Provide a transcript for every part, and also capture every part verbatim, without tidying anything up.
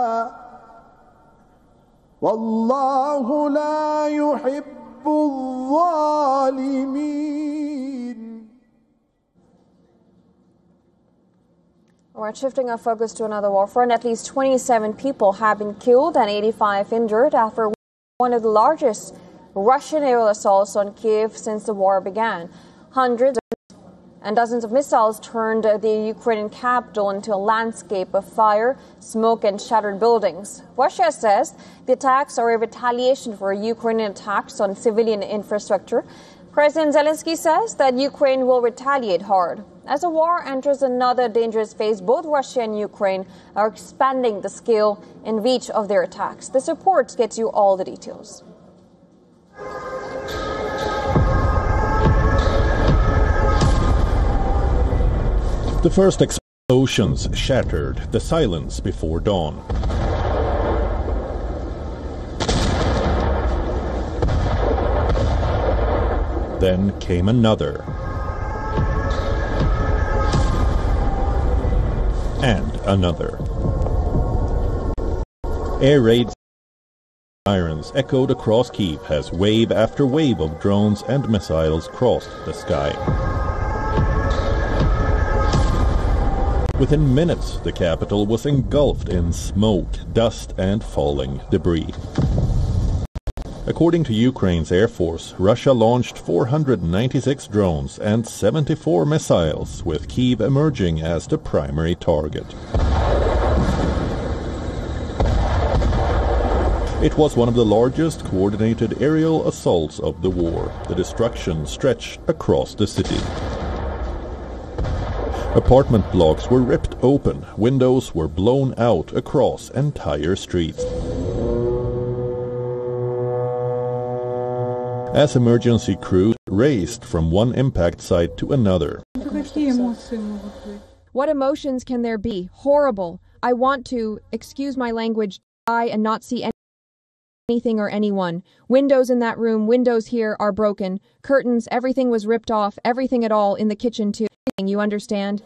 والله لا يحب الظالمين. We're shifting our focus to another war front. At least twenty-seven people have been killed and eighty-five injured after one of the largest Russian aerial assaults on Kyiv since the war began. Hundreds and dozens of missiles turned the Ukrainian capital into a landscape of fire, smoke and shattered buildings. Russia says the attacks are a retaliation for Ukrainian attacks on civilian infrastructure. President Zelensky says that Ukraine will retaliate hard. As the war enters another dangerous phase, both Russia and Ukraine are expanding the scale and reach of their attacks. This report gets you all the details. The first explosions shattered the silence before dawn. Then came another. And another. Air raids sirens echoed across Kyiv as wave after wave of drones and missiles crossed the sky. Within minutes, the capital was engulfed in smoke, dust and falling debris. According to Ukraine's Air Force, Russia launched four hundred ninety-six drones and seventy-four missiles, with Kyiv emerging as the primary target. It was one of the largest coordinated aerial assaults of the war. The destruction stretched across the city. Apartment blocks were ripped open, windows were blown out across entire streets. As emergency crews raced from one impact site to another. What emotions can there be? Horrible. I want to, excuse my language, die and not see anything or anyone. Windows in that room, windows here are broken. Curtains, everything was ripped off, everything at all in the kitchen too. You understand?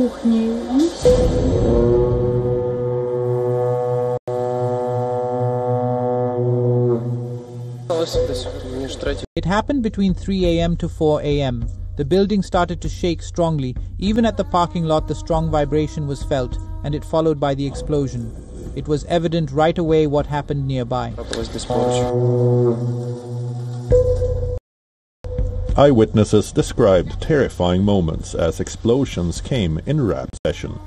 It happened between three a m to four a m The building started to shake strongly. Even at the parking lot, the strong vibration was felt, and it followed by the explosion. It was evident right away what happened nearby. Eyewitnesses described terrifying moments as explosions came in rapid succession.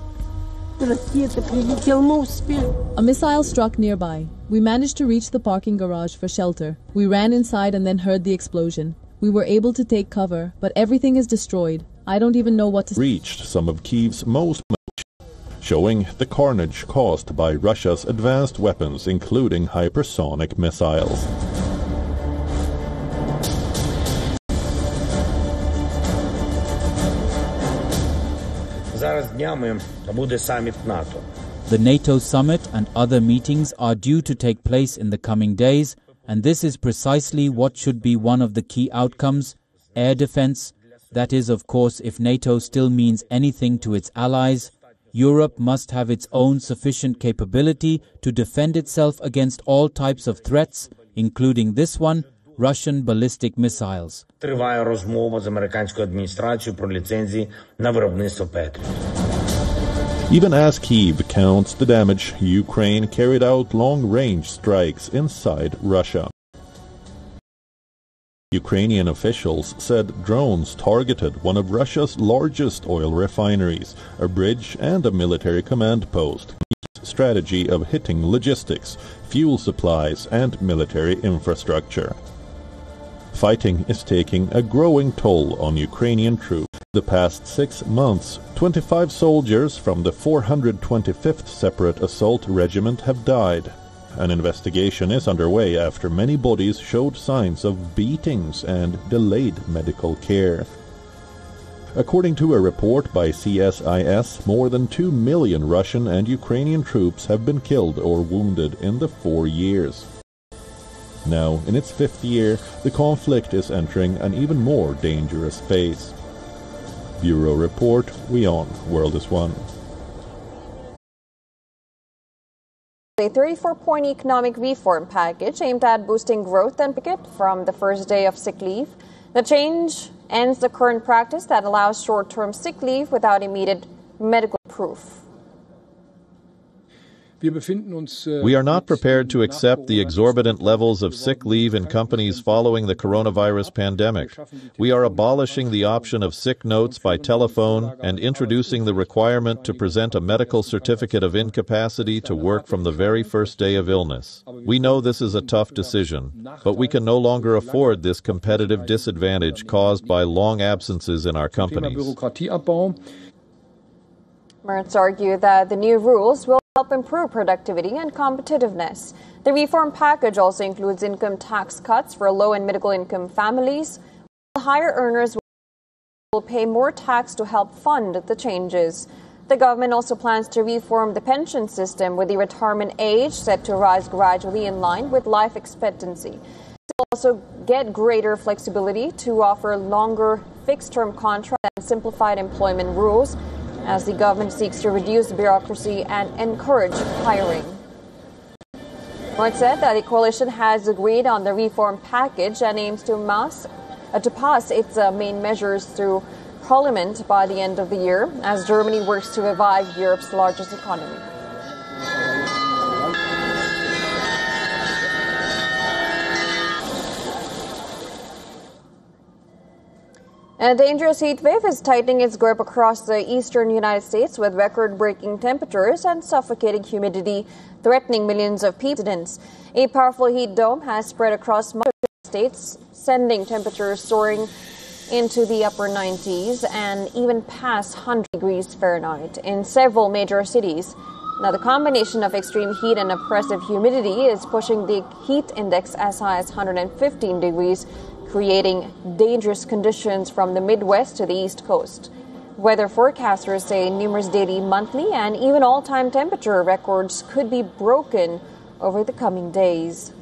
A missile struck nearby. We managed to reach the parking garage for shelter. We ran inside and then heard the explosion. We were able to take cover, but everything is destroyed. I don't even know what to say. Reached some of Kyiv's most, showing the carnage caused by Russia's advanced weapons, including hypersonic missiles. The NATO summit and other meetings are due to take place in the coming days, and this is precisely what should be one of the key outcomes: air defense. That is, of course, if NATO still means anything to its allies. Europe must have its own sufficient capability to defend itself against all types of threats, including this one, Russian ballistic missiles. Even as Kyiv counts the damage, Ukraine carried out long-range strikes inside Russia. Ukrainian officials said drones targeted one of Russia's largest oil refineries, a bridge and a military command post. Strategy of hitting logistics, fuel supplies and military infrastructure. Fighting is taking a growing toll on Ukrainian troops. The past six months, twenty-five soldiers from the four hundred twenty-fifth Separate Assault Regiment have died. An investigation is underway after many bodies showed signs of beatings and delayed medical care. According to a report by C S I S, more than two million Russian and Ukrainian troops have been killed or wounded in the four years. Now, in its fifth year, the conflict is entering an even more dangerous phase. Bureau Report, WION, World is One. A thirty-four point economic reform package aimed at boosting growth and picket from the first day of sick leave. The change ends the current practice that allows short-term sick leave without immediate medical proof. We are not prepared to accept the exorbitant levels of sick leave in companies following the coronavirus pandemic. We are abolishing the option of sick notes by telephone and introducing the requirement to present a medical certificate of incapacity to work from the very first day of illness. We know this is a tough decision, but we can no longer afford this competitive disadvantage caused by long absences in our companies. Mertz argued that the new rules will help improve productivity and competitiveness. The reform package also includes income tax cuts for low and middle income families, while higher earners will pay more tax to help fund the changes. The government also plans to reform the pension system with the retirement age set to rise gradually in line with life expectancy. To also get greater flexibility to offer longer fixed-term contracts and simplified employment rules, as the government seeks to reduce bureaucracy and encourage hiring. Mertz said that the coalition has agreed on the reform package and aims to, mass, uh, to pass its uh, main measures through Parliament by the end of the year, as Germany works to revive Europe's largest economy. A dangerous heat wave is tightening its grip across the eastern United States, with record-breaking temperatures and suffocating humidity threatening millions of people. A powerful heat dome has spread across much of the states, sending temperatures soaring into the upper nineties and even past one hundred degrees Fahrenheit in several major cities. Now, the combination of extreme heat and oppressive humidity is pushing the heat index as high as one hundred fifteen degrees, creating dangerous conditions from the Midwest to the East Coast. Weather forecasters say numerous daily, monthly, and even all-time temperature records could be broken over the coming days.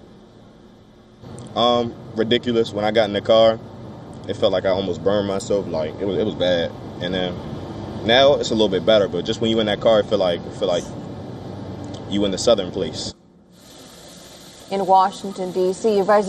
Um, ridiculous. When I got in the car, it felt like I almost burned myself. Like it was, it was bad. And then now it's a little bit better. But just when you in that car, it feel like, it feel like you in the southern place. In Washington, D C,